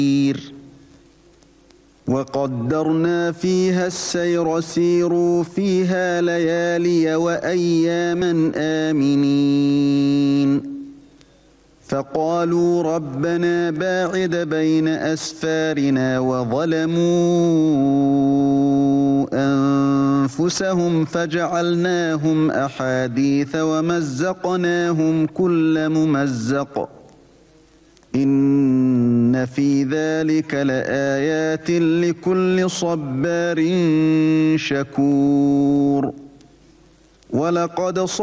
وقدرنا فيها السير سيروا فيها ليالي وأياما آمنين فقالوا ربنا باعد بين أسفارنا وظلموا أنفسهم فجعلناهم أحاديث ومزقناهم كل ممزق إن في ذلك لآيات لكل صبار شكور ولقد